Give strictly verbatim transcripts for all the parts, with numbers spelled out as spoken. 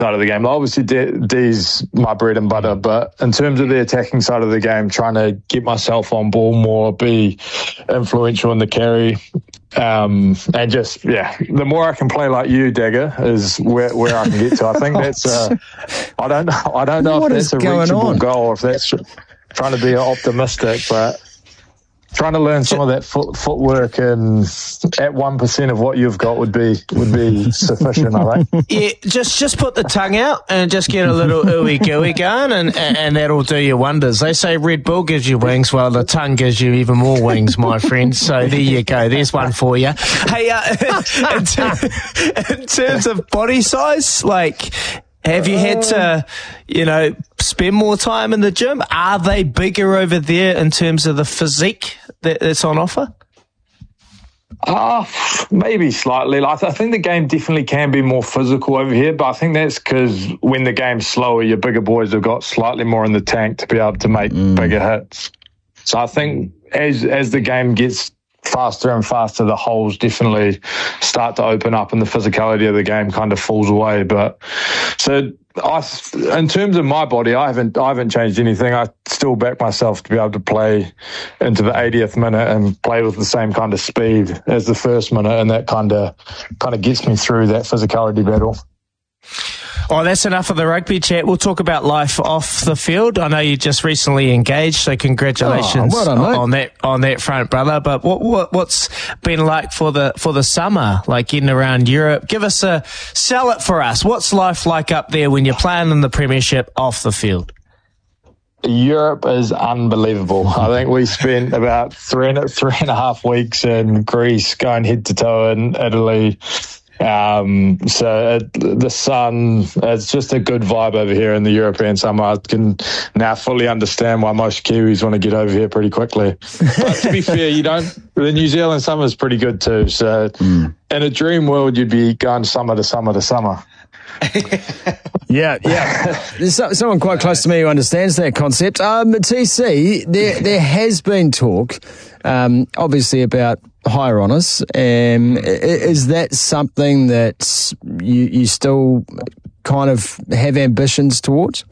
side of the game. Obviously, D, D's my bread and butter, but in terms of the attacking side of the game, trying to get myself on ball more, be influential in the carry, um, and just, yeah, the more I can play like you, Dagger, is where, where I can get to. I think that's, uh, I don't know, I don't know what if that's a reachable on? goal or if that's trying to be optimistic, but trying to learn some of that foot, footwork and at one percent of what you've got would be would be sufficient, I think. Yeah, just just put the tongue out and just get a little ooey gooey going, and, and that'll do you wonders. They say Red Bull gives you wings, well, the tongue gives you even more wings, my friend. So there you go. There's one for you. Hey, uh, in, ter- in terms of body size, like, have you had to, you know, spend more time in the gym? Are they bigger over there in terms of the physique that, that's on offer? Uh, maybe slightly. Like, I think the game definitely can be more physical over here, but I think that's because when the game's slower, your bigger boys have got slightly more in the tank to be able to make mm. bigger hits. So I think as as the game gets faster and faster, the holes definitely start to open up and the physicality of the game kind of falls away. But so I, in terms of my body, I haven't I haven't changed anything. I still back myself to be able to play into the eightieth minute and play with the same kind of speed as the first minute, and that kind of kind of gets me through that physicality battle. Oh, that's enough of the rugby chat. We'll talk about life off the field. I know you just recently engaged, so congratulations oh, well done, on that on that front, brother. But what, what what's been like for the for the summer, like getting around Europe? Give us a sell it for us. What's life like up there when you're playing in the Premiership off the field? Europe is unbelievable. I think we spent about three and three and a half weeks in Greece, going head to toe in Italy. Um, so it, the sun, it's just a good vibe over here in the European summer. I can now fully understand why most Kiwis want to get over here pretty quickly. But to be fair, you don't, the New Zealand summer is pretty good too. So mm. in a dream world, you'd be going summer to summer to summer. yeah, yeah. There's someone quite close to me who understands that concept. Um, T C, there, there has been talk, um, obviously about higher honours. Um, is that something that you, you still kind of have ambitions towards?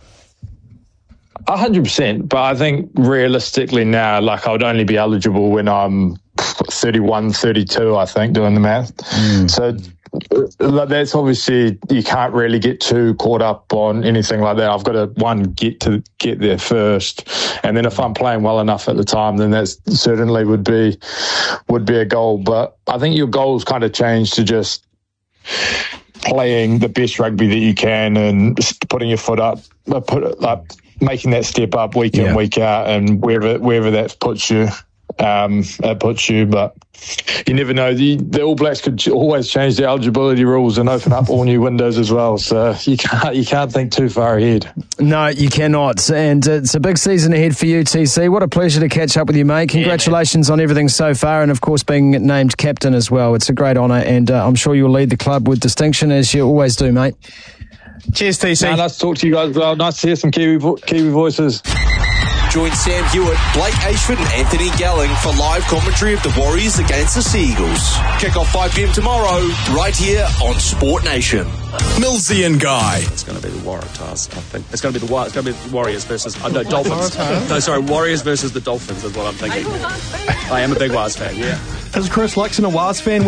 A hundred percent, but I think realistically now, like I would only be eligible when I'm thirty-one, thirty-two, I think, doing the math. Mm. So that's obviously, you can't really get too caught up on anything like that. I've got to, one, get to get there first, and then if I'm playing well enough at the time, then that certainly would be would be a goal. But I think your goals kind of change to just playing the best rugby that you can and putting your foot up, put like making that step up week in, yeah. week out, and wherever wherever that puts you. Um, it puts you, but you never know. The, the All Blacks could always change the eligibility rules and open up all new windows as well. So you can't you can't think too far ahead. No, you cannot. And it's a big season ahead for you, T C. What a pleasure to catch up with you, mate. Congratulations yeah, on everything so far, and of course being named captain as well. It's a great honour, and uh, I'm sure you'll lead the club with distinction as you always do, mate. Cheers, T C. No, nice to talk to you guys as well. Nice to hear some Kiwi vo- Kiwi voices. Join Sam Hewitt, Blake Ashford and Anthony Gelling for live commentary of the Warriors against the Seagulls. Kick off five p.m. tomorrow, right here on Sport Nation. Millsy and Guy. It's going to be the Waratahs, I think. It's going to be the It's going to be the Warriors versus... Uh, no, Dolphins. No, sorry, Warriors versus the Dolphins is what I'm thinking. I am a big Waz fan, yeah. Is Chris Lexon a Waz fan?